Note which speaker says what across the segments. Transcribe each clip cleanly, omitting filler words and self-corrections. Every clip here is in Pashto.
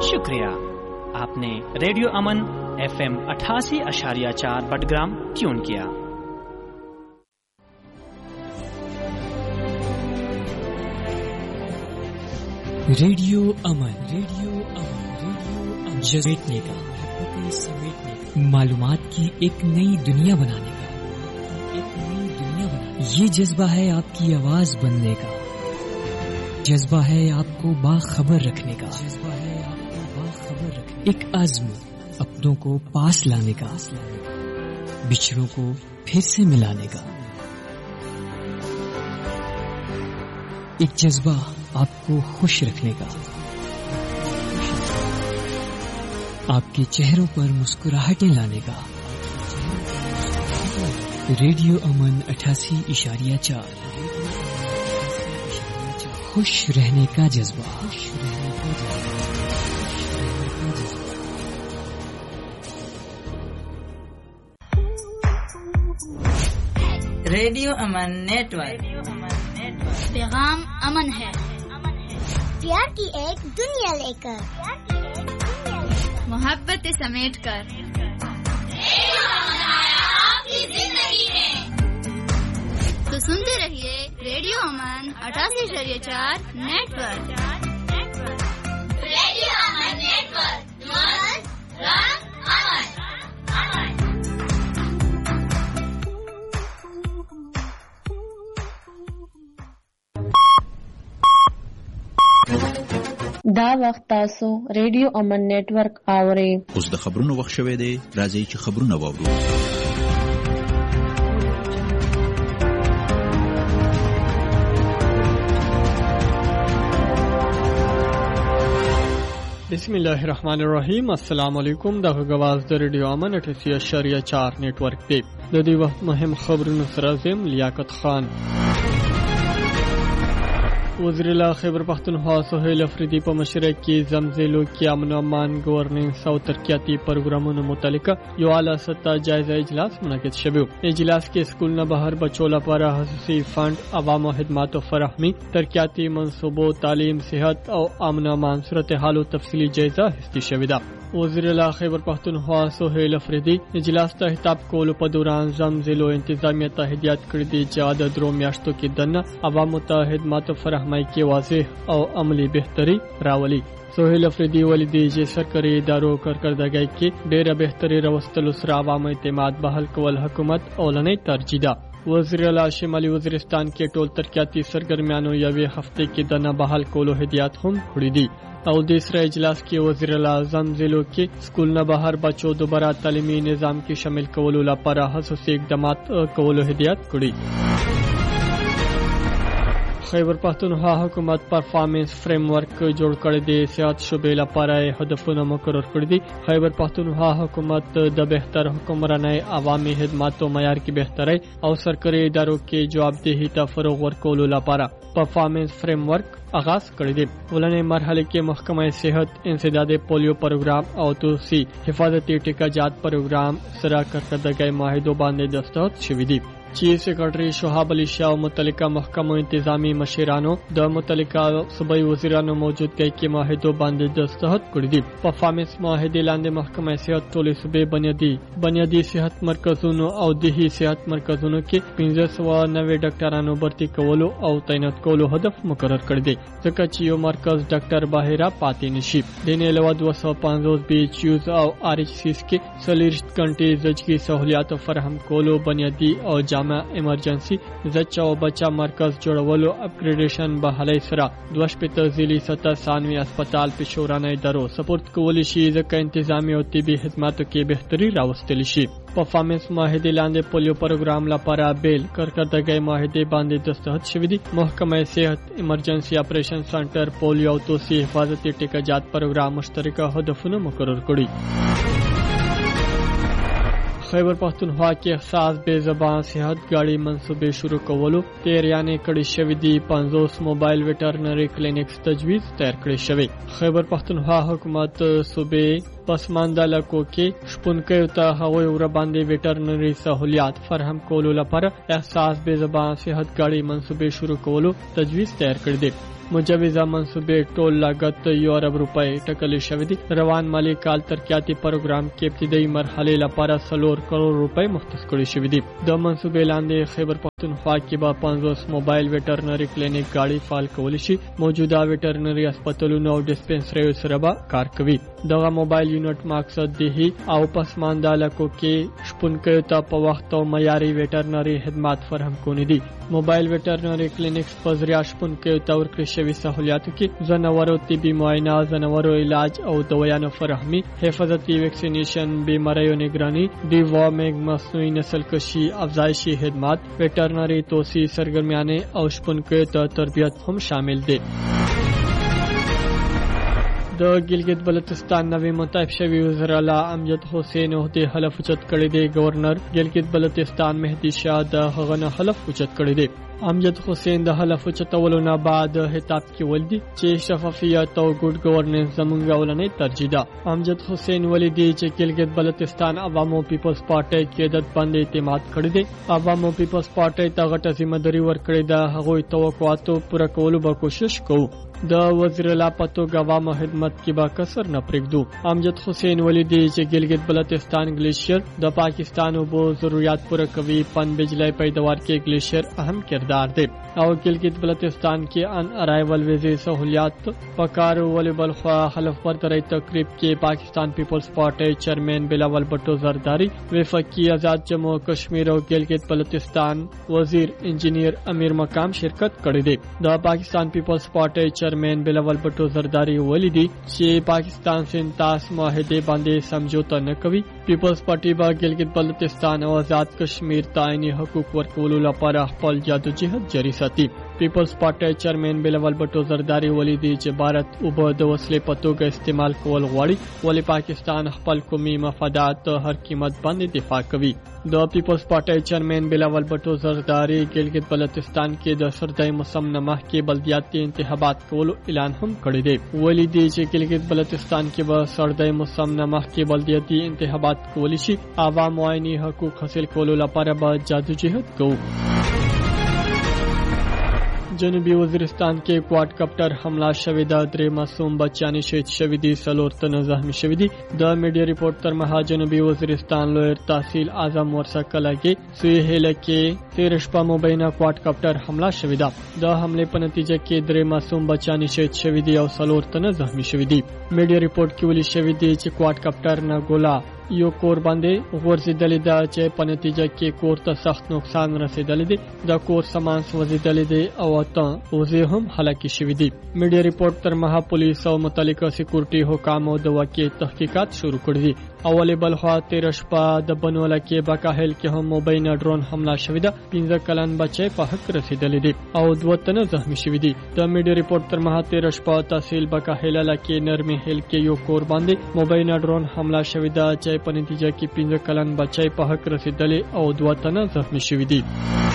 Speaker 1: शुक्रिया। आपने रेडियो अमन FM 88.4 बटग्राम ट्यून किया।
Speaker 2: रेडियो अमन, रेडियो अमन, रेडियो अमन, समेटने का, समेटने का, मालूमात की एक नई दुनिया बनाने का, एक नई दुनिया बनाने। ये जज्बा है आपकी आवाज बनने का, जज्बा है आपको बाखबर रखने का, जज्बा है आपको बाखबर रखने, एक आज़्म अपनों को पास लाने का, बिछड़ों को फिर से मिलाने का, एक जज्बा आपको खुश रखने का, आपके चेहरों पर मुस्कुराहटें लाने का। रेडियो अमन 88.4, खुश रहने का जज्बा, खुश रहने का जज्बा।
Speaker 3: रेडियो अमन नेटवर्क,
Speaker 4: पैगाम अमन है,
Speaker 5: प्यार की एक दुनिया लेकर,
Speaker 4: मोहब्बत समेट कर, आपकी जिंदगी में। तो सुनते रहिए रेडियो अमन 88.4 नेटवर्क। रेडियो अमन नेटवर्क, मन रंग अमन।
Speaker 6: دا وخت تاسو ریډیو امن نیټورک اورئ.
Speaker 7: اوس د خبرونو وخت شوی دی. راځئ چې خبرونه واورو.
Speaker 8: بسم الله الرحمن الرحیم. السلام علیکم. د غواز د ریډیو امن 88.4 نیټورک دی. د دې وخت مهم خبرونه سره زم لیاقت خان. وزیر اعلی خیبر پختونخوا سہیل افریدی په مشرۍ کې زمزلو کې امن و امان گورننس او ترقیاتی پروګرامونو متعلق یو اعلی سطح جایزه اجلاس منعقد شوی. اجلاس کې سکولونه بهر بچو لپاره خصوصي فند، عوامو خدمات فراهمي، ترقیاتی منصوبو، تعلیم، صحت او امن و امان صورتحال تفصیلی جایزه اخیستل شوې ده. وزیر اعلی خیبر پختونخوا سہیل افریدی اجلاس ته خطاب کولو په دوران زمزلو انتظامیه ته هدایت کړی دی چې د درو میاشتو کې دنه عوامو ته خدمات فراهمي کې واضح او عملی بهتري راولي. سہیل افریدی ولیدي چې سرکاري ادارو کارکردګۍ کې ډېره بهتري راوستلو سره عوامو اعتماد بحال کول حکومت اولنۍ ترجیح ده. وزیر اعلی شمالي وزیرستان کې ټول ترقیاتی سرګرمیانو یوې هفته کې دنه بحال کولو هدایت هم کړی دي. او د سره اجلاس کې وزیر اعلی اعظم ضلعو کې سکولونه بهر بچو دوباره تعلیمي نظام کې شامل کولو لپاره خصوصي اقدامات کولو هدایت کړی. خیبر پختونخوا حکومت پرفارمنس فریم ورک جوړ کړی دی. صحت شعبې لپاره هدفونه مقرر کړی دي. خیبر پختونخوا حکومت د بهتر حکمرانۍ، عوامي خدماتو معیار کې بهتري او سرکاري ادارو کې جوابدهي ته فروغ ورکولو لپاره پرفارمنس فریم ورک آغاز کړی دی. ولنې مرحله کې محکمه صحت، انسداد پولیو پروګرام او توسي حفاظتي ټیکه جات پروګرام سره کارکردګۍ معاهدو باندې دستخط شوي دي. چیف سیکرټری شهاب علي شاه او متعلقه محکمو انتظامی مشرانو د متعلقه صوبایي وزیرانو موجودګۍ کې معاهدو باندې دستخط کړی دي. پرفارمنس معاهدې لاندې محکمه صحت ټولې صوبې بنیادي صحت مرکزونو او دهي صحت مرکزونو کې 1590 ډاکټرانو بھرتی کولو او تعینات کولو هدف مقرر کړی دی، ځکه چې یو مرکز ډاکټر باهره پاتې نشي. د نه علاوه 250 BHUs او RHCs کې 40 غنټې زچګي سہولیات فراهم کولو بنیادي او ایمرجنسی زچا او بچا مرکز جوړولو اپګریډیشن بحالي سره 2 ضلعي سطح ثانوي هسپتال پېښورانه ادارو سپورت کولی شي، ځکه انتظامی او طبي خدماتو کې بهتري راوستل شي. پرفارمنس معاهدې لاندې پولیو پروګرام لپاره بیل کارکردګۍ معاهدې باندې دستخط شوي دي. محکمه صحت ایمرجنسی اپریشن سنټر پولیو او توسي حفاظتي ټیکه جات پروګرام مشترکه هدفونه مقرر کړي. خیبر پختونخوا کې احساس بے زبان صحت گاڑی منصوبې شروع کولو تیاریانې کړې شوې دي. 50 موبایل ویټرنری کلینکس تجویز تیار کړی شوی. خیبر پختونخوا حکومت صوبې پسمانده علاقو کې شپونکیو ته هغوی ور باندې ویټرنری سہولیات فراهم کولو لپاره احساس بے زبان صحت گاڑی منصوبې شروع کولو تجویز تیار کړی دی. مجوزه منصوبې ټول لاګت یو ارب روپۍ ټاکل شوی دی. روان مالی کال ترقیاتي پروګرام کې ابتدایي مرحله لپاره 4 کروڑ روپۍ مختص کړي شوی دي. د منصوبې لاندې خیبر پختونخوا کې به 50 موبایل ویټرنری کلینیک گاډي فعال کول شي. موجوده ویټرنری هسپتالونو او ډسپنسریو سره به کار کوي. دغه موبایل یونټ مقصد دی او پسمانده علاقو کې شپونکو ته په وخت او معیاري ویټرنری خدمات فراهم کونې دي. موبایل ویټرنری کلینیکس په ذریعہ شپونکو ته ورکړل شوی سہولیاتو کې زناورو طبي معاینه، زناورو علاج او دوايانو فراهمي، حفاظتي ویکسینیشن، بیماریو نگرانی، ډیوارمینګ، مصنوعي نسل کشي، افزایشي خدمات، ویټرنری توصیې سرګرمیانه او شپونکو ته تربیت هم شامل دي. د ګلګت بلتستان نوی متعاقب شوی وزیر اعلی امجد حسین عہدے حلف اوچت کړی دی. گورنر ګلګت بلتستان مهدی شاه د هغه نه حلف اوچت کړی دی. امجد حسین د حلف اوچتولو نه بعد خطاب کې ولدي چې شفافیت او ګډ گورننس زموږ اولنۍ ترجیح ده. امجد حسین ولدي چې ګلګت بلتستان عوامو پیپلز پارټي کې د باندې اعتماد کړی دی. عوامو پیپلز پارټي ته غټه ذمہ داری ورکړې ده. هغوی توقعاتو پوره کولو به کوشش کوو. د وزیر اعلی په توګه عوامو خدمت کې به کسر نه پرېږدو. امجد حسین ولدي چې ګلګت بلتستان ګلیشیر د پاکستان اوبو ضرورت پوره کوي. پن بجلی پیداوار کې ګلیشیر اهم کردار دی او ګلګت بلتستان کې ان ارایول ویزې سہولیات پکار ولې بلخوا حلف برداري تقریب کې پاکستان پیپلز پارټي چیئرمین بلاول بټو زرداری، وفاقي آزاد جموں کشمیر او ګلګت بلتستان وزیر انجینیر امیر مقام شرکت کړی دی. د پاکستان پیپلز پارټي چیئرمین بلاول بټو زرداری ولیدي چې پاکستان سره تاس معاهده باندې سمجھوتا نه کوي. پیپلز پارټي با ګلګت بلتستان او آزاد کشمیر ته عیني حقوق ورکولو لپاره خپل جادوجہد جاری ساتي. پیپلز پارټي چیئرمین بلاول بټو زرداری ولیدي چې بھارت اوبه د وسلې په توګه استعمال کول غواړي ولې پاکستان خپل قومي مفادات هر قیمت باندې دفاع کوي. د پیپلز پارټي چیئرمین بلاول بټو زرداری ګلګت بلتستان کې د سردای موسم نه مخکې بلدیاتي انتخابات کولو اعلان هم کړی دی. ولیدي چې ګلګت بلتستان کې به سردای موسم نه مخکې بلدیاتي انتخابات کولی شي. عوام عیني حقوق حاصل کولو لپاره به جادوجہد کوو. جنوبی وزیرستان کې کواد کاپټر حمله شوې ده. 3 معصوم بچیان شهید شوي دي، 4 تنه زخمی شوي دي. د میډیا ریپورت تر مها جنوبی وزیرستان لویر تحصیل اعظم ورسا کلا کې سوی هله کې 13 شپه مبینه کواد کاپټر حمله شوې ده. د حمله په نتیجه کې 3 معصوم بچیان شهید شوي دي او 4 تنه زخمی شوي دي. میډیا ریپورت کې ویل شوی دی چې کواد کاپټر نه ګولا یو کور باندې غورځیدلې ده چې په نتیجه کې کور ته سخت نقصان رسیدلی دی. د کور سامان سوځیدلی دی او اته وزې هم هلاکې شوي دي. میډیا ریپورت تر مها پولیس او متعلقه سکیورټي حکامو د واقعې تحقیقات شروع کړي دي. اولې بلخوا 13 شپه د بنوله کې بکاهل کې هم مبینه ډرون حمله شوې ده. 15 کلن بچی په حق رسیدلی دي او 2 تنه زخمی شوي دي. د میډیا ریپورت تر مها 13 شپه تحصیل بکاهل لکه نرمي هل کې یو کور باندې مبینه ډرون حمله شوې ده چې په نتیجه کې 15 کلن بچی په حق رسیدلی او 2 تنه زخمی شوي دي.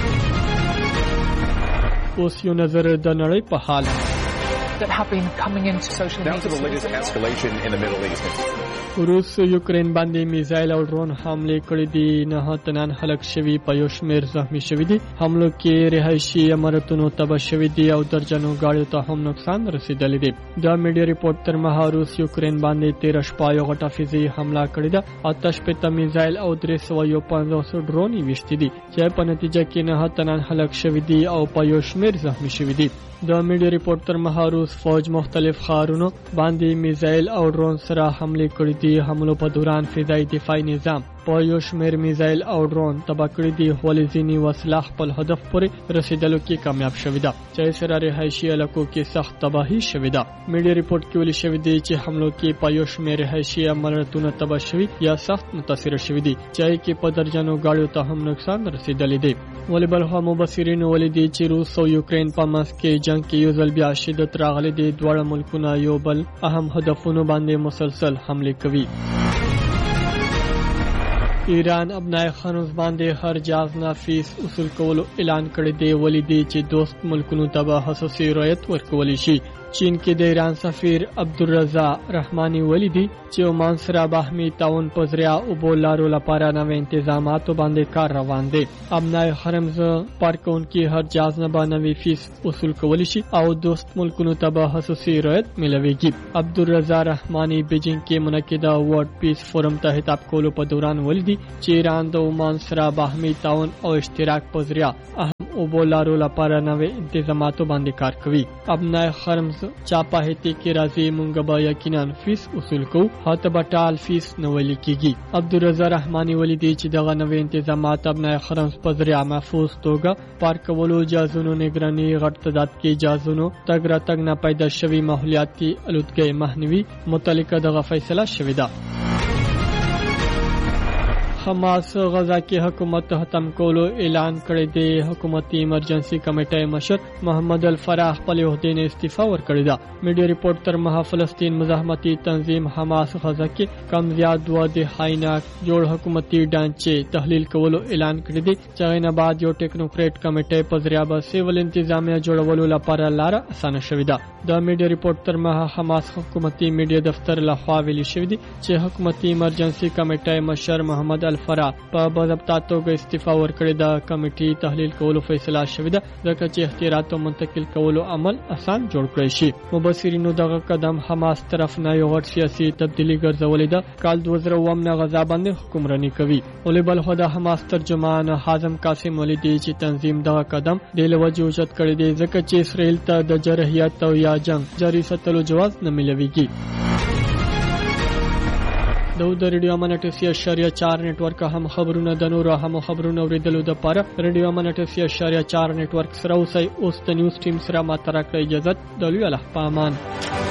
Speaker 8: اوس یو نظر د نړۍ په حال
Speaker 9: that have been coming into social media.
Speaker 10: Down to the latest escalation in the Middle East.
Speaker 8: روس یوکرین باندې میزایل او ډرون حمله کړې دي. 9 تنان هلاک شوي، په یو شمېر زخمی شوي دي. حملو کې رهایشي عمارتونو تباه شوي دي او درجنو گاډیو ته هم نقصان رسیدلی دی. د میډیا ریپورت تر مها روس یوکرین باندې 13 شپه یو غټه فضايي حمله کړې ده. 88 میزایل او 350 ډرون ویشتي دي چې په نتیجه کې 9 تنان هلاک شوي دي او په یو شمېر زخمی شوي دي. د میډیا ریپورت تر مها روس فوج مختلف ښارونو باندې میزایل او ډرون سره حمله کړې دي. حملو په دوران فضايي دفاعي نظام په یو شمېر میزایل او ډرون تباه کړي دي. ولې ځینې وسله خپل هدف پورې رسیدلو کې کامیاب شوې ده چې سره رهایشي علاقو کې سخت تباهي شوې ده. میډیا ریپورت کې ویل شوی دی چې حملو کې په یو شمېر رهایشي عمارتونه تباه شوي یا سخت متاثر شوي دي چې کې په درجنو گاډیو ته هم نقصان رسیدلی دی. ولې بلخوا مبصرین ولیدي چې روس او یوکرین په منځ کې جنگ کې یو ځل بیا شدت راغلی دی. دواړه ملکونه یو بل اهم هدفونو باندې مسلسل حمله کوي. ایران ابنای خانوز باندې هر جاز نافذ اصول کولو اعلان کړی دی. ولیدي چې دوست ملکونو ته به خصوصي رعایت ورکولی شي. چین کې د ایران سفیر عبدالرضا رحماني ولیدي چې عمان سره باهمي تعاون په ذریعه اوبو لارو لپاره نوې انتظاماتو باندې کار روان دی. ابنای حرم پارک اونکي هر جاز نه باندې فیس وصول کولی شي او دوست ملکونو ته به خصوصي رعایت ملويږي. عبدالرضا رحماني بیجینګ کې منعقده ورلد پیس فورم ته خطاب کولو په دوران ولیدي چې ایران د عمان سره باهمي تعاون او اشتراک په ذریعه اهم اوبو لارو لپاره نوې انتظاماتو باندې کار کوي. ابنای حرم چا په هتی کې راځي مونږ به یقینا فیس وصول کوو، هته به ټال فیس نه ویل کیږي. عبدالرضا رحماني ولیدي چې دغه نوې انتظامات ابنای حرم په ذریعه محفوظ توګه پارکولو، جازونو نگرانی، غټ تعداد کې جازونو تګ راتګ نه پیدا شوی ماحولیاتي آلودګۍ مخنیوي متعلقه دغه فیصله شوې ده. حماس غزا کې حکومت ختم کولو اعلان کړی دی. حکومتي ایمرجنسي کمیټې مشر محمد الفرح خپل عہدې نه استعفا ورکړی ده. میډیا ریپورت تر مها فلسطین مزاحمتي تنظیم حماس غزا کې کم زیات 2 دهاینه جوړ حکومتي ډانچې تحلیل کولو اعلان کړی دی چې نه بعد یو ټیکنوکریټ کمیټې په ذریعہ به سیول انتظامیه جوړولو لپاره لار اسانه شوې ده. د میډیا ریپورت تر مها حماس حکومتي میډیا دفتر لخوا ویلي شوی دی چې حکومتي ایمرجنسي کمیټې مشر محمد الفرح په باضابطه توګه استعفا ورکړی ده. کمیټې تحلیل کولو فیصله شوې ده ځکه چې اختیارات منتقل کولو عمل آسان جوړ کړی شي. مبصرینو دغه قدم حماس طرف نه یو غټ سیاسي تبدیلی ګرځولې ده. کال 2009 نه غزا باندې حکمرانی کوي. ولې بل خو د حماس ترجمان حازم قاسم ولیدي چې تنظیم دغه قدم د لوجه اوچت کړی دی ځکه چې اسرائیل ته د جرحیت او یا جنگ جاری ساتلو جواز نه ملويږي. د ریډیو امن 88.4 نتورک هم خبرونه د نورو هم خبرونه اوریدلو د پاره ریډیو امن 88.4 نتورک سره اوسئ. اوس د نیوز ټیم سره ماته راکړئ اجازه. د لوی الله پامان.